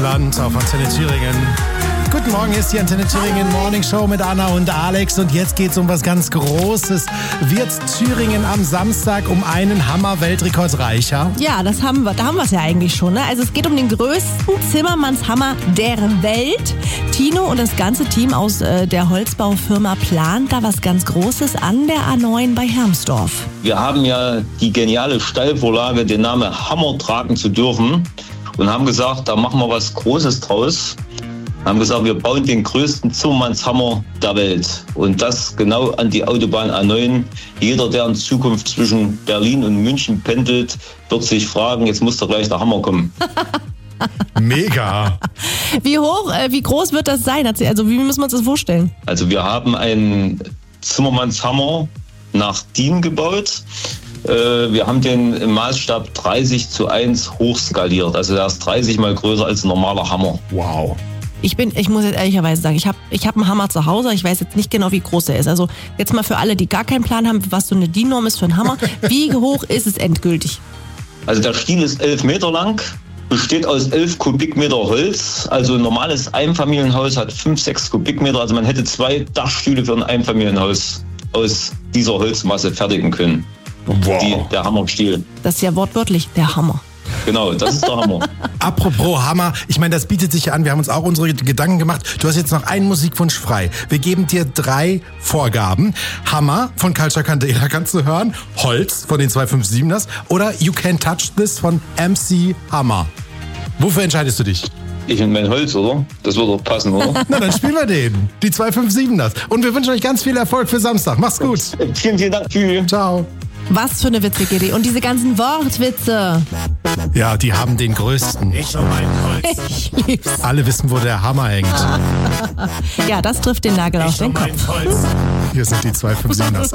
Land auf Antenne Thüringen. Guten Morgen, hier ist die Antenne Thüringen Morning Show mit Anna und Alex und jetzt geht's um was ganz Großes. Wird Thüringen am Samstag um einen Hammer-Weltrekord reicher? Ja, da haben wir es ja eigentlich schon. Ne? Also es geht um den größten Zimmermannshammer der Welt. Tino und das ganze Team aus der Holzbaufirma plant da was ganz Großes an der A9 bei Hermsdorf. Wir haben ja die geniale Steilvorlage, den Namen Hammer tragen zu dürfen und haben gesagt, da machen wir was Großes draus. Haben gesagt, wir bauen den größten Zimmermannshammer der Welt. Und das genau an die Autobahn A9. Jeder, der in Zukunft zwischen Berlin und München pendelt, wird sich fragen, jetzt muss doch gleich der Hammer kommen. Mega! Wie groß wird das sein? Also wie müssen wir uns das vorstellen? Also wir haben einen Zimmermannshammer nach DIN gebaut. Wir haben den im Maßstab 30:1 hochskaliert. Also der ist 30 mal größer als ein normaler Hammer. Wow! Ich muss jetzt ehrlicherweise sagen, ich hab einen Hammer zu Hause, ich weiß jetzt nicht genau, wie groß er ist. Also jetzt mal für alle, die gar keinen Plan haben, was so eine DIN-Norm ist für einen Hammer. Wie hoch ist es endgültig? Also der Stiel ist 11 Meter lang, besteht aus 11 Kubikmeter Holz. Also ein normales Einfamilienhaus hat 5-6 Kubikmeter. Also man hätte 2 Dachstühle für ein Einfamilienhaus aus dieser Holzmasse fertigen können. Wow! Der Hammerstiel. Das ist ja wortwörtlich der Hammer. Genau, das ist der Hammer. Apropos Hammer, ich meine, das bietet sich ja an, wir haben uns auch unsere Gedanken gemacht. Du hast jetzt noch einen Musikwunsch frei. Wir geben dir 3 Vorgaben. Hammer von Culture Candela kannst du hören, Holz von den 257ers oder You Can Touch This von MC Hammer. Wofür entscheidest du dich? Ich und mein Holz, oder? Das wird doch passen, oder? Na, dann spielen wir den. Die 257ers. Und wir wünschen euch ganz viel Erfolg für Samstag. Mach's gut. Vielen, vielen Dank. Tschüss. Ciao. Was für eine witzige Idee. Und diese ganzen Wortwitze. Ja, die haben den größten. Ich und mein Holz. Ich lieb's. Alle wissen, wo der Hammer hängt. Ja, das trifft den Nagel auf den Kopf. Hier sind die 257ers.